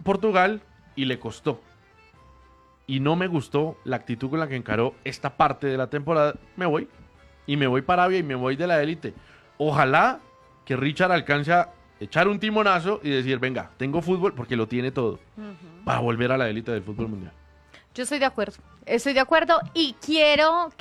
Portugal y le costó. Y no me gustó la actitud con la que encaró esta parte de la temporada. Me voy. Y me voy para Arabia y me voy de la élite. Ojalá que Richard alcance a echar un timonazo y decir, venga, tengo fútbol, porque lo tiene todo, para volver a la élite del fútbol mundial. Yo estoy de acuerdo y quiero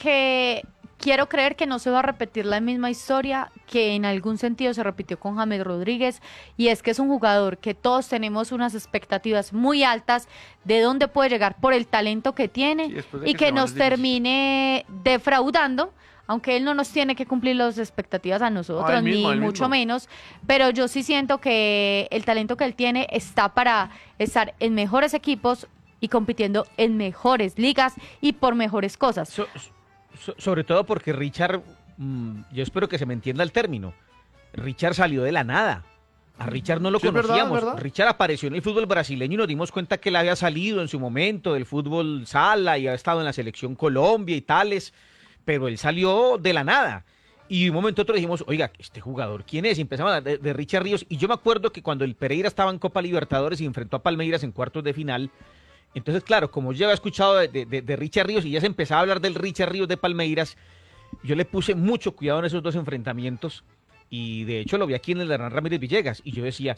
creer que no se va a repetir la misma historia que en algún sentido se repitió con James Rodríguez, y es que es un jugador que todos tenemos unas expectativas muy altas de dónde puede llegar por el talento que tiene, y que nos termine defraudando, aunque él no nos tiene que cumplir las expectativas a nosotros, ni mucho menos, pero yo sí siento que el talento que él tiene está para estar en mejores equipos y compitiendo en mejores ligas y por mejores cosas. Sobre todo porque Richard, yo espero que se me entienda el término, Richard salió de la nada. A Richard no lo conocíamos. ¿verdad? Richard apareció en el fútbol brasileño y nos dimos cuenta que él había salido en su momento del fútbol sala y había estado en la selección Colombia y tales, pero él salió de la nada. Y de un momento a otro dijimos, oiga, ¿este jugador quién es? Y empezamos a hablar de Richard Ríos. Y yo me acuerdo que cuando el Pereira estaba en Copa Libertadores y enfrentó a Palmeiras en cuartos de final, entonces, claro, como yo había escuchado de Richard Ríos y ya se empezaba a hablar del Richard Ríos de Palmeiras, yo le puse mucho cuidado en esos dos enfrentamientos y de hecho lo vi aquí en el de Hernán Ramírez Villegas y yo decía,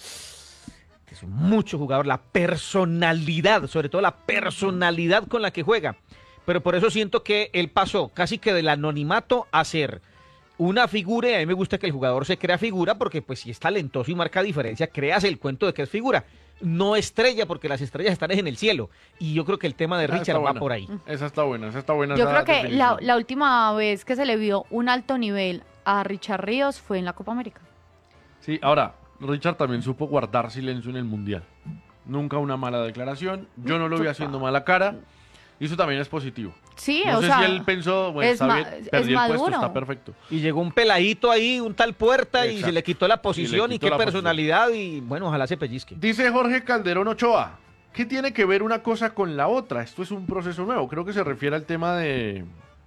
es mucho jugador, la personalidad, sobre todo la personalidad con la que juega, pero por eso siento que él pasó casi que del anonimato a ser una figura, y a mí me gusta que el jugador se crea figura porque pues si es talentoso y marca diferencia, creas el cuento de que es figura. No estrella, porque las estrellas están en el cielo. Y yo creo que el tema de Richard va por ahí. Esa está buena. Yo creo que la última vez que se le vio un alto nivel a Richard Ríos fue en la Copa América. Sí, ahora, Richard también supo guardar silencio en el Mundial. Nunca una mala declaración. Yo no lo vi haciendo mala cara. Y eso también es positivo. Sí, no sé si él pensó, bueno, está bien, perdí el puesto, está perfecto. Y llegó un peladito ahí, un tal Puerta, Exacto. y se le quitó la posición, y qué personalidad, posición. Y bueno, ojalá se pellizque. Dice Jorge Calderón Ochoa, ¿qué tiene que ver una cosa con la otra? Esto es un proceso nuevo. Creo que se refiere al tema de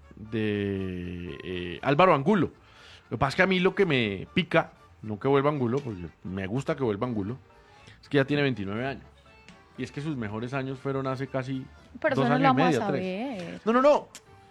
Álvaro Angulo. Lo que pasa es que a mí lo que me pica, no que vuelva Angulo, porque me gusta que vuelva Angulo, es que ya tiene 29 años. Y es que sus mejores años fueron hace casi pero 2 eso no años lo y medio, vamos a 3. saber. No.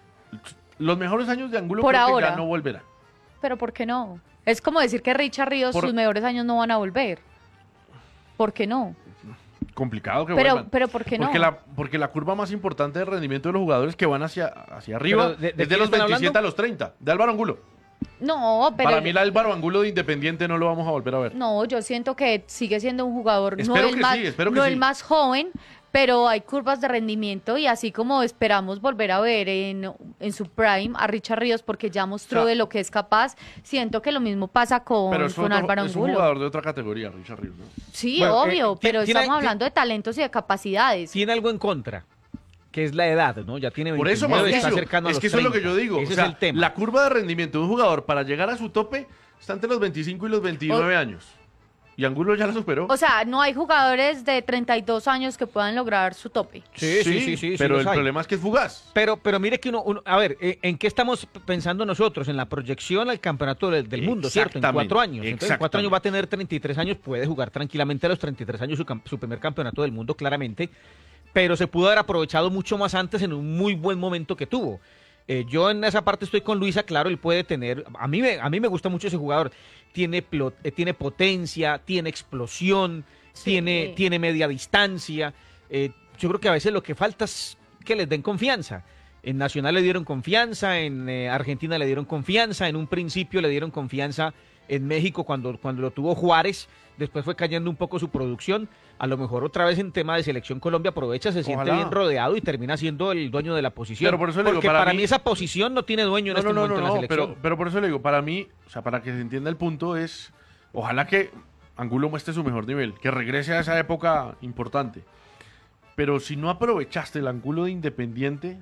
Los mejores años de Angulo por creo ahora, que ya no volverán. Pero ¿por qué no? Es como decir que Richard Ríos, sus mejores años no van a volver. ¿Por qué no? Complicado que vuelvan. Pero ¿por qué no? Porque la curva más importante de rendimiento de los jugadores que van hacia arriba es de los 27 a los 30, de Álvaro Angulo. No, pero... Para mí el Álvaro Angulo de Independiente no lo vamos a volver a ver. No, yo siento que sigue siendo un jugador, espero no el más joven, pero hay curvas de rendimiento y así como esperamos volver a ver en su prime a Richard Ríos porque ya mostró de lo que es capaz, siento que lo mismo pasa con Álvaro Angulo. Es un jugador de otra categoría, Richard Ríos, ¿no? Sí, bueno, obvio, pero estamos hablando de talentos y de capacidades. Tiene algo en contra, que es la edad, ¿no? Ya tiene 29, por eso, Mauricio, está cercano a los 30. Eso es lo que yo digo. Ese es el tema. La curva de rendimiento de un jugador para llegar a su tope está entre los 25 y los 29 años. Y Angulo ya la superó. O sea, no hay jugadores de 32 años que puedan lograr su tope. Sí, pero el problema es que es fugaz. Pero mire que a ver, ¿en qué estamos pensando nosotros? En la proyección al campeonato del mundo, ¿cierto? En 4 años. Entonces, en 4 años va a tener 33 años, puede jugar tranquilamente a los 33 años su primer campeonato del mundo, claramente. Pero se pudo haber aprovechado mucho más antes en un muy buen momento que tuvo. Yo en esa parte estoy con Luisa, claro, él puede tener, a mí me gusta mucho ese jugador, tiene potencia, tiene explosión, tiene media distancia, yo creo que a veces lo que falta es que les den confianza. En Nacional le dieron confianza, en Argentina le dieron confianza, en un principio le dieron confianza en México cuando lo tuvo Juárez, después fue cayendo un poco su producción, a lo mejor otra vez en tema de Selección Colombia aprovecha, se siente bien rodeado y termina siendo el dueño de la posición. Pero por eso porque para mí esa posición no tiene dueño en este momento en la selección. Pero por eso le digo, para mí, o sea, para que se entienda el punto es, ojalá que Angulo muestre su mejor nivel, que regrese a esa época importante. Pero si no aprovechaste el Angulo de Independiente...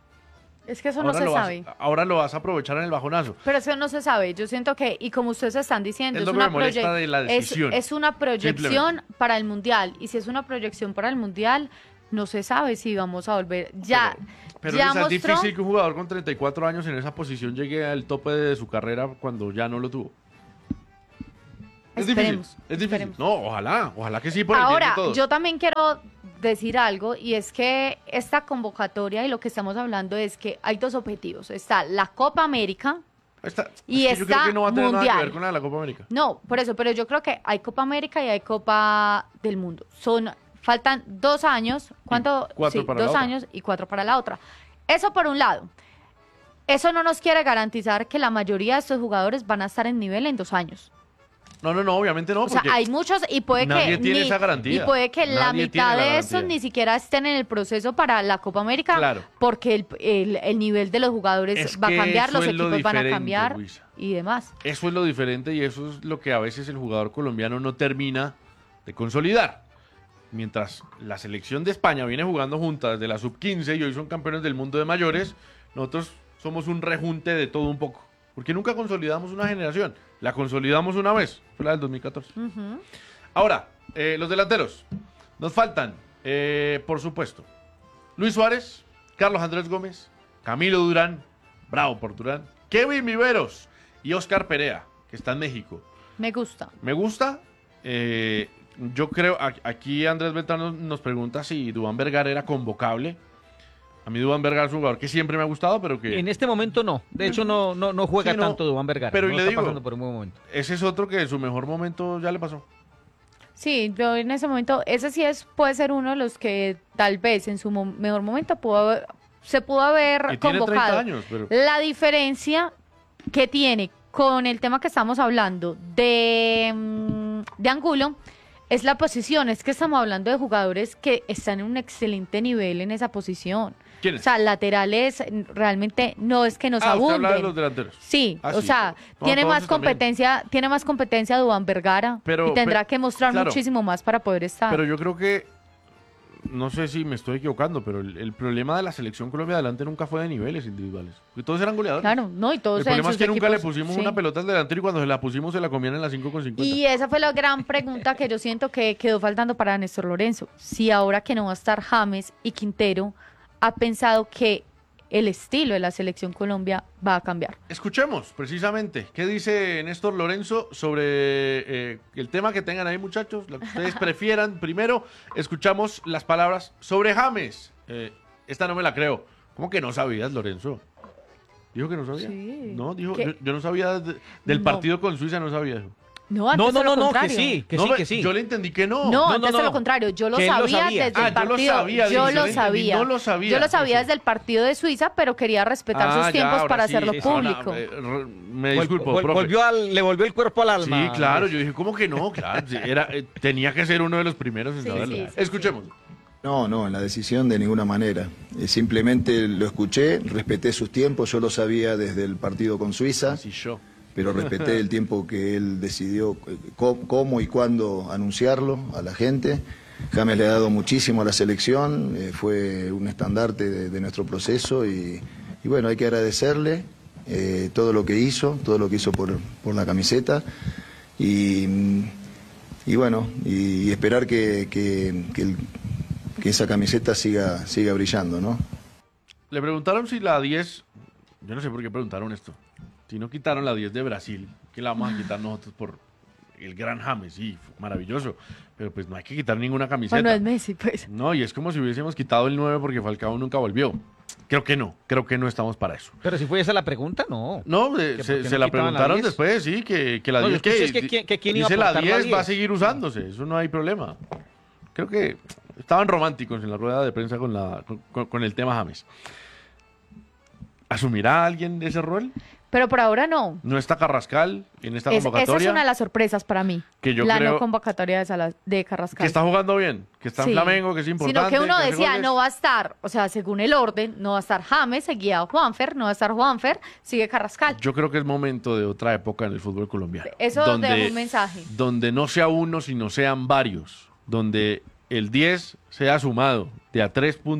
Es que eso no se sabe. Ahora lo vas a aprovechar en el bajonazo. Pero eso no se sabe. Yo siento que, y como ustedes están diciendo, es una proyección para el Mundial. Y si es una proyección para el Mundial, no se sabe si vamos a volver. Pero es difícil que un jugador con 34 años en esa posición llegue al tope de su carrera cuando ya no lo tuvo. Es difícil, Esperemos, es difícil. esperemos. No, ojalá que sí por el bien de Ahora, todos. yo también quiero decir algo y es que esta convocatoria y lo que estamos hablando es que hay dos objetivos. Está la Copa América. Y yo creo está que no va a tener nada que Mundial. ver con la de la Copa América. No, por eso, pero yo creo que hay Copa América y hay Copa del Mundo. Faltan 2 años, ¿cuánto? Y 4 Sí, para la 2 otra. años y 4 para la otra. Eso por un lado. Eso no nos quiere garantizar que la mayoría de estos jugadores van a estar en nivel en 2 años. No, obviamente no. O sea, porque hay muchos y puede nadie que tiene esa garantía. y puede que la Nadie tiene mitad la de estos garantía. ni siquiera estén en el proceso para la Copa América, Claro. porque el nivel de los jugadores Es va a que cambiar, eso los es lo equipos van a diferente, cambiar Luisa. y demás. Eso es lo diferente y eso es lo que a veces el jugador colombiano no termina de consolidar. Mientras la selección de España viene jugando juntas desde la sub-15 y hoy son campeones del mundo de mayores, nosotros somos un rejunte de todo un poco. Porque nunca consolidamos una generación. La consolidamos una vez, fue la del 2014. Ujú. Ahora, los delanteros. Nos faltan, por supuesto, Luis Suárez, Carlos Andrés Gómez, Camilo Durán, bravo por Durán, Kevin Viveros y Oscar Perea, que está en México. Me gusta. Me gusta. Yo creo, aquí Andrés Beltrán nos pregunta si Duván Vergara era convocable. A mí Duván Vergara es un jugador que siempre me ha gustado, pero que En este momento no. De hecho, no juega Sí, no. tanto Duván Vergara. Pero, no y le está digo, pasando por un buen momento. ese es otro que en su mejor momento ya le pasó. Sí, yo en ese momento, ese sí puede ser uno de los que tal vez en su mejor momento se pudo haber Y tiene 30 convocado. años, pero La diferencia que tiene con el tema que estamos hablando de Angulo es la posición. Es que estamos hablando de jugadores que están en un excelente nivel en esa posición. ¿quién O es? sea, laterales realmente no es que nos Usted habla de abunden. los delanteros. Sí, Ah, o sí, sea, no, tiene todos más también. competencia Duván Vergara Pero- y tendrá pero- que mostrar claro. muchísimo más para poder estar. Pero yo creo que, no sé si me estoy equivocando, pero el problema de la selección Colombia adelante nunca fue de niveles individuales. Porque todos eran goleadores. Claro, no, y todos El problema en es sus que nunca le equipos, pusimos sí. una pelota al delantero y cuando se la pusimos se la comían en las 5,50. Y esa fue la gran pregunta que yo siento que quedó faltando para Néstor Lorenzo. Si ahora que no va a estar James y Quintero, ha pensado que el estilo de la selección Colombia va a cambiar. Escuchemos precisamente qué dice Néstor Lorenzo sobre el tema que tengan ahí, muchachos, lo que ustedes prefieran. Primero, escuchamos las palabras sobre James. Esta no me la creo. ¿Cómo que no sabías, Lorenzo? ¿Dijo que no sabía? Sí. No, dijo, ¿Qué? yo no sabía del No. partido con Suiza, no sabía eso. No, antes No, de lo que contrario. sí, No, que sí. Yo le entendí que no. No, No, antes no, de lo no. contrario, yo lo Que él lo sabía sabía. desde Ah, el yo lo partido. sabía, Yo dice, lo yo le entendí, sabía. no lo sabía. Yo lo sabía Sí. desde el partido de Suiza, pero quería respetar Ah, sus ya, tiempos ahora para sí, hacerlo sí, público. ahora, me disculpo, profe. Le volvió el cuerpo al alma. Sí, claro, yo dije, ¿cómo que no? Claro, sí, tenía que ser uno de los primeros en Sí, saberlo. sí, sí, Escuchemos. No, en la decisión de ninguna manera. Simplemente lo escuché, respeté sus tiempos, yo lo sabía desde el partido con Suiza, Así yo. pero respeté el tiempo que él decidió cómo y cuándo anunciarlo a la gente. James le ha dado muchísimo a la selección, fue un estandarte de nuestro proceso y bueno, hay que agradecerle todo lo que hizo por la camiseta y bueno, y esperar que esa camiseta siga brillando, ¿no? Le preguntaron si la 10, yo no sé por qué preguntaron esto, si no quitaron la 10 de Brasil, que la vamos a quitar nosotros por el gran James, sí, fue maravilloso, pero pues no hay que quitar ninguna camiseta. Bueno, es Messi, pues. No, y es como si hubiésemos quitado el 9 porque Falcao nunca volvió. Creo que no estamos para eso. Pero si fue esa la pregunta, no. No, ¿Que por qué se no la quitaban la preguntaron 10? después, sí, que la No, yo 10 escuché es que quién iba a dice la aportar la 10 va a 10. seguir usándose, eso no hay problema. Creo que estaban románticos en la rueda de prensa con el tema James. ¿Asumirá alguien ese rol? Pero por ahora no. ¿No está Carrascal en esta Esa convocatoria? es una de las sorpresas para mí. Que yo la creo- no convocatoria de Carrascal. Que está jugando bien, que está en Sí. Flamengo, que es importante. Sino que uno hace decía, goles. no va a estar, o sea, según el orden, no va a estar James, seguía Juanfer, no va a estar Juanfer, sigue Carrascal. Yo creo que es momento de otra época en el fútbol colombiano. Eso deja un mensaje. Donde no sea uno, sino sean varios. Donde el 10 sea sumado de a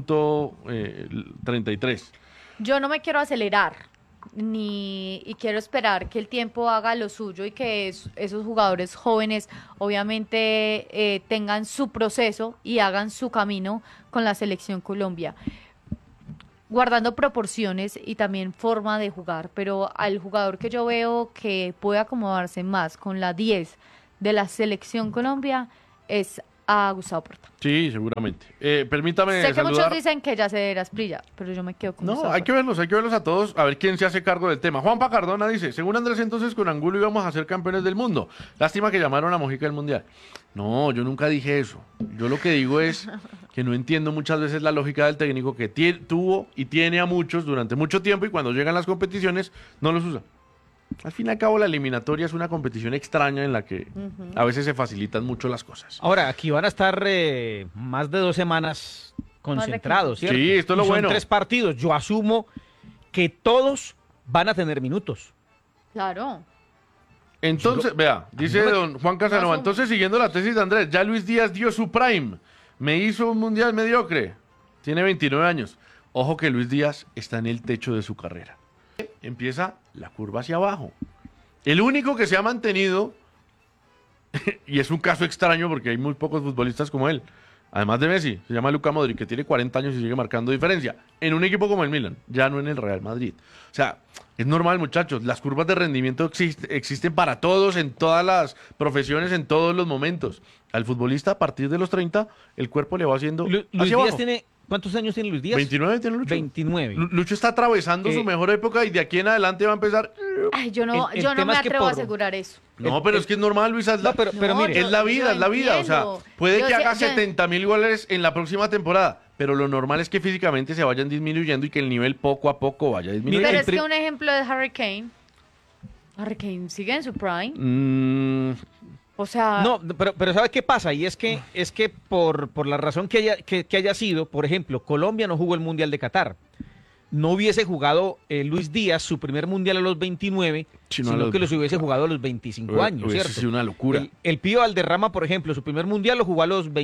3.33. Yo no me quiero acelerar, y quiero esperar que el tiempo haga lo suyo y que esos jugadores jóvenes obviamente tengan su proceso y hagan su camino con la selección Colombia, guardando proporciones y también forma de jugar, pero al jugador que yo veo que puede acomodarse más con la 10 de la selección Colombia es a Gustavo Puerta. Sí, seguramente. Permítame Sé que saludar. muchos dicen que ya se era Asprilla, pero yo me quedo con No, Gustavo hay que verlos a todos, a ver quién se hace cargo del tema. Juanpa Cardona dice, según Andrés, entonces con Angulo íbamos a ser campeones del mundo. Lástima que llamaron a Mojica del Mundial. No, yo nunca dije eso. Yo lo que digo es que no entiendo muchas veces la lógica del técnico que tuvo y tiene a muchos durante mucho tiempo y cuando llegan las competiciones no los usa. Al fin y al cabo, la eliminatoria es una competición extraña en la que a veces se facilitan mucho las cosas. Ahora, aquí van a estar más de 2 semanas concentrados, ¿cierto? Sí, esto es lo Y son bueno. 3 partidos. Yo asumo que todos van a tener minutos. Claro. Entonces, vea, dice no me- don Juan Casanova, Más o entonces siguiendo la tesis de Andrés, ya Luis Díaz dio su prime, me hizo un mundial mediocre, tiene 29 años. Ojo que Luis Díaz está en el techo de su carrera. Empieza la curva hacia abajo. El único que se ha mantenido, y es un caso extraño porque hay muy pocos futbolistas como él, además de Messi, se llama Luka Modric, que tiene 40 años y sigue marcando diferencia, en un equipo como el Milan, ya no en el Real Madrid. O sea, es normal, muchachos, las curvas de rendimiento existen para todos, en todas las profesiones, en todos los momentos. Al futbolista, a partir de los 30, el cuerpo le va haciendo Luis hacia Díaz abajo. tiene... ¿Cuántos años tiene Luis Díaz? 29 tiene Lucho. 29. Lucho está atravesando su mejor época y de aquí en adelante va a empezar. Ay, yo no, El yo no tema me es que atrevo a por- asegurar eso. No, pero es que es normal, Luis. No, pero No, mire, Es la vida, yo es la vida. O sea, entiendo. puede Yo que sé- haga yo- 70.000 goles en la próxima temporada, pero lo normal es que físicamente se vayan disminuyendo y que el nivel poco a poco vaya disminuyendo. Pero el es que prim- un ejemplo es Harry Kane. Harry Kane sigue en su prime. O sea, No, pero ¿sabe qué pasa? Y es que por la razón que haya sido, por ejemplo, Colombia no jugó el Mundial de Qatar. No hubiese jugado Luis Díaz su primer Mundial a los 29, Sino a sino los- que los hubiese jugado a los 25 años, Hubiese ¿cierto? sido una locura. El Pío Valderrama, por ejemplo, su primer Mundial lo jugó a los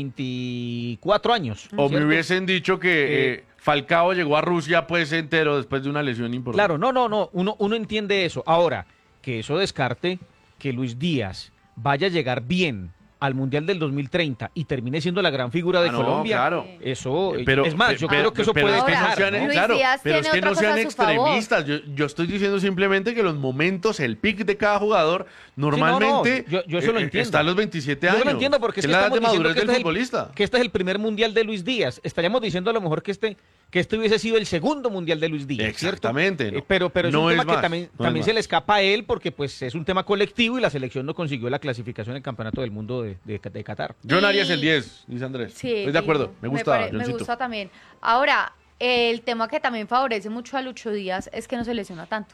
24 años. O me ¿cierto? hubiesen dicho que Falcao llegó a Rusia pues entero después de una lesión importante. Claro, no, uno entiende eso. Ahora, que eso descarte que Luis Díaz vaya a llegar bien al Mundial del 2030 y termine siendo la gran figura de Ah, no, Colombia, claro. eso, Pero, es más, yo creo que eso pero puede es que Ahora, no sean, pegar, ¿no? Luis claro, Díaz pero es tiene que no otra sean cosa a su favor. extremistas. Yo estoy diciendo simplemente que los momentos, el pick de cada jugador, normalmente yo eso lo entiendo. está a los 27 Yo años. lo entiendo porque es es que la edad estamos de madurez diciendo del que futbolista. que este es el primer Mundial de Luis Díaz. Estaríamos diciendo a lo mejor que este hubiese sido el segundo Mundial de Luis Díaz, ¿cierto? Exactamente, no. Pero es No un es tema que más, también, no es también se más. le escapa a él porque pues es un tema colectivo y la selección no consiguió la clasificación en el Campeonato del Mundo de Qatar. John Y- Arias el 10, dice Andrés. sí, Estoy de acuerdo, me gusta, me Johncito. gusta también. Ahora, el tema que también favorece mucho a Lucho Díaz es que no se lesiona tanto.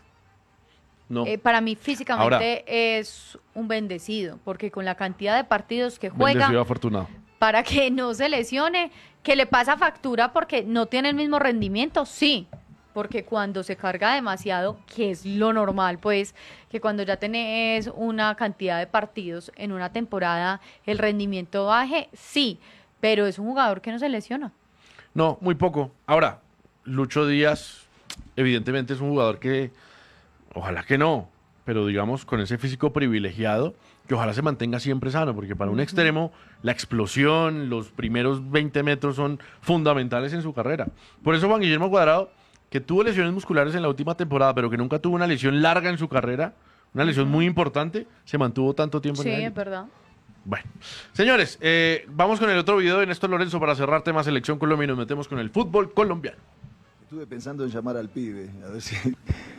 No. Para mí físicamente es un bendecido, porque con la cantidad de partidos que juega, Bendecido, afortunado. para que no se lesione, que le pasa factura porque no tiene el mismo rendimiento, sí, porque cuando se carga demasiado, que es lo normal, pues, que cuando ya tenés una cantidad de partidos en una temporada, el rendimiento baje, sí, pero es un jugador que no se lesiona. No, muy poco. Ahora, Lucho Díaz, evidentemente es un jugador que, ojalá que no, pero digamos con ese físico privilegiado, que ojalá se mantenga siempre sano, porque para un extremo la explosión, los primeros 20 metros son fundamentales en su carrera. Por eso Juan Guillermo Cuadrado, que tuvo lesiones musculares en la última temporada, pero que nunca tuvo una lesión larga en su carrera, una lesión muy importante, se mantuvo tanto tiempo Sí, en el es equipo. verdad. Bueno, señores, vamos con el otro video de Néstor Lorenzo para cerrar tema Selección Colombia y nos metemos con el fútbol colombiano. Estuve pensando en llamar al pibe, a ver si...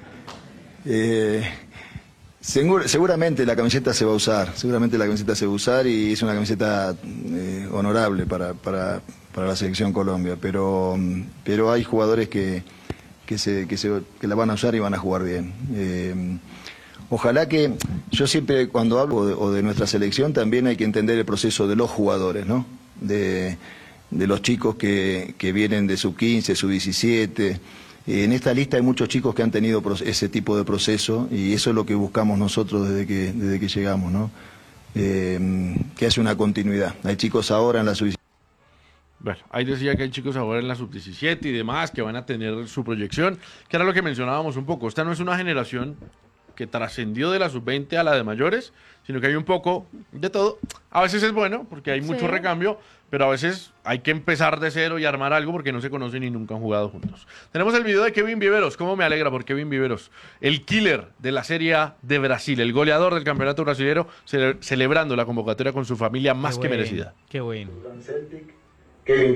seguramente la camiseta se va a usar, y es una camiseta honorable para la Selección Colombia, pero hay jugadores que la van a usar y van a jugar bien. Ojalá que, yo siempre cuando hablo o de nuestra selección también hay que entender el proceso de los jugadores, ¿no? De los chicos que vienen de sub-15, sub-17. En esta lista hay muchos chicos que han tenido ese tipo de proceso y eso es lo que buscamos nosotros desde que llegamos, ¿no? Que hace una continuidad. Hay chicos ahora en la sub-17. Bueno, ahí decía que hay chicos ahora en la sub-17 y demás que van a tener su proyección, que era lo que mencionábamos un poco. Esta no es una generación que trascendió de la sub-20 a la de mayores, sino que hay un poco de todo. A veces es bueno, porque hay mucho Sí. recambio, pero a veces hay que empezar de cero y armar algo porque no se conocen y nunca han jugado juntos. Tenemos el video de Kevin Viveros. ¿Cómo me alegra por Kevin Viveros? El killer de la Serie A de Brasil, el goleador del campeonato brasileño, celebrando la convocatoria con su familia más que merecida. Qué bueno. Kevin